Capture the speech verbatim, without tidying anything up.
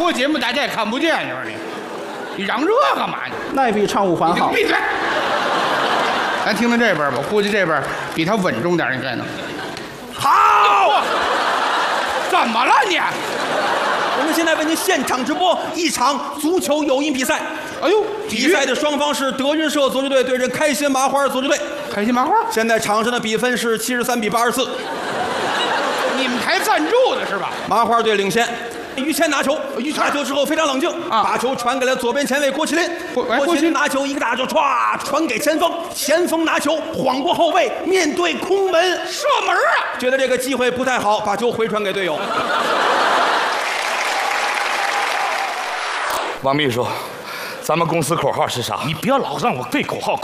播节目大家也看不见，你说你，你嚷这干嘛呢？ 那也比唱五环好。 闭嘴！咱听听这边吧，我估计这边比他稳重点，应该能。好，怎么了你？ 我们现在为您现场直播一场足球友谊比赛。 哎呦， 比赛的双方是德云社足球队对阵开心麻花足球队。 开心麻花， 现在场上的比分是七十三比八十四。 你们台赞助的是吧？ 麻花队领先。于谦拿球，于谦拿球之后非常冷静， 啊， 把球传给了左边前卫郭麒麟。郭麒麟拿球一个大球，歘，传给前锋，前锋拿球晃过后卫，面对空门射门啊！ 觉得这个机会不太好，把球回传给队友。 王秘书，咱们公司口号是啥？ 你不要老让我对口号。